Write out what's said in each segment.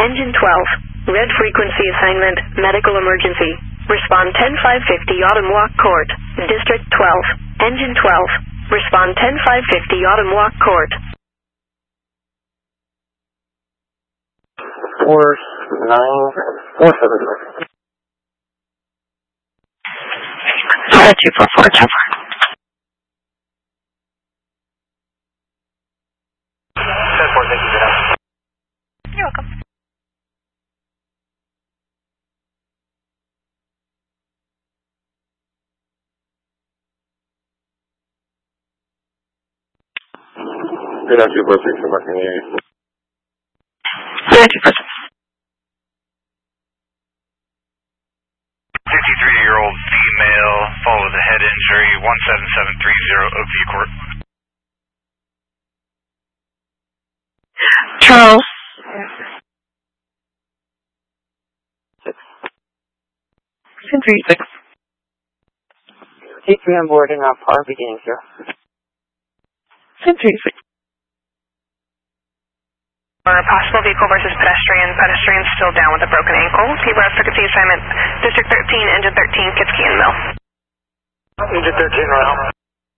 Engine 12. Red frequency assignment, medical emergency. Respond 10550 Autumn Walk Court. District 12. Engine 12. Respond 10550 Autumn Walk Court. 4947. 244 Tower. You're welcome. Good afternoon, 246, I'm working here. 53-year-old female, followed with a head injury, 17730 Oakview Court. Charles. 1036. T3 on board and par beginning, sir. 1036. For possible vehicle versus pedestrian. Pedestrian still down with a broken ankle. T-Bar frequency assignment. District 13, Engine 13, Kitski and Mill. Engine 13, right.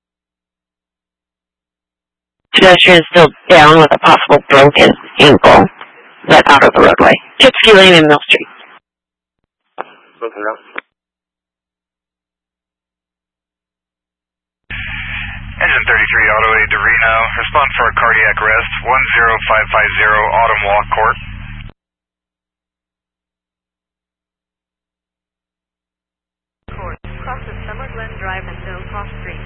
Pedestrian still down with a possible broken ankle. Let out of the roadway. Kitski Lane and Mill Street. Broken out. Engine 33, Auto 8 to Reno. Respond for a cardiac arrest, 10550 Autumn Walk Court. Crosses Summer Glen Drive and Mill Cross Street.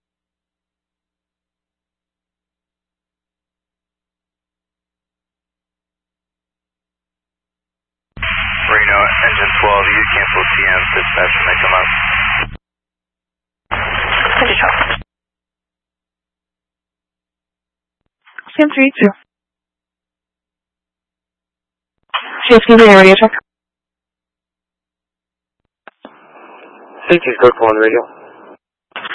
Reno, Engine 12, you cancel TM, dispatch when they come up. Engine 12. 1032. Kitski Lane radio check. CT's code 4 on radio.